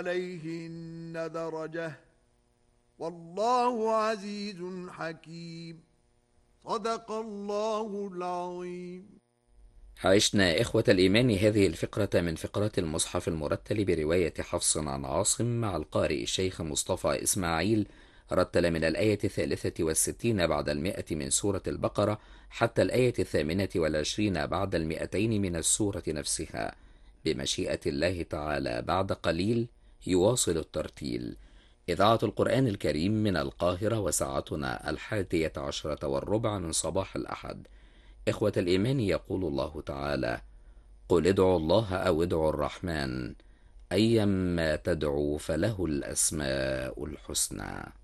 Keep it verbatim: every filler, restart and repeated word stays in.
عليهن درجة والله عزيز حكيم. صدق الله العظيم. عشنا إخوة الإيمان هذه الفقرة من فقرات المصحف المرتل برواية حفص عن عاصم مع القارئ الشيخ مصطفى إسماعيل. رتل من الآية الثالثة والستين بعد المئة من سورة البقرة حتى الآية الثامنة والعشرين بعد المئتين من السورة نفسها. بمشيئة الله تعالى بعد قليل يواصل الترتيل. إذاعة القرآن الكريم من القاهرة، وساعتنا الحادية عشرة والربع من صباح الأحد. إخوة الإيمان، يقول الله تعالى: قل ادعوا الله أو ادعوا الرحمن أيما تدعوا فله الأسماء الحسنى.